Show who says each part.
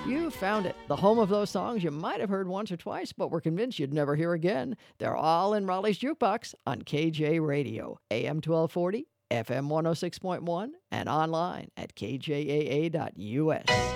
Speaker 1: You found it, the home of those songs you might have heard once or twice, but were convinced you'd never hear again. They're all in Raleigh's Jukebox on KJ Radio, AM 1240, FM 106.1, and online at kjaa.us.